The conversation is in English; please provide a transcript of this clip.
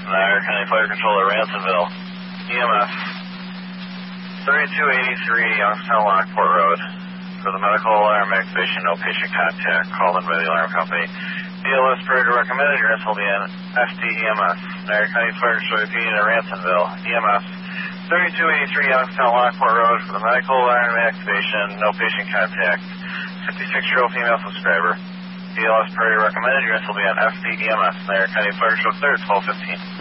Niagara County Fire Control at Ransomville. EMS 3283 Youngstown Lockport Road. For the medical alarm activation, no patient contact. Called in by the alarm company. BLS operator recommended units will be in FDEMS. Niagara County Fire Control repeating at Ransomville. EMS 3283 Youngstown Lockport Road. For the medical alarm activation, no patient contact. 56-year-old female subscriber. BLS operator recommended units will be on FDEMS. Niagara County Fire Control cleared 1215.